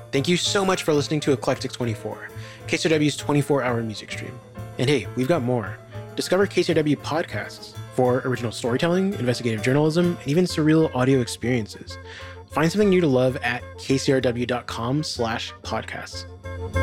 Thank you so much for listening to Eclectic 24, KCRW's 24-hour music stream. And hey, we've got more. Discover KCRW podcasts for original storytelling, investigative journalism, and even surreal audio experiences. Find something new to love at kcrw.com/podcasts.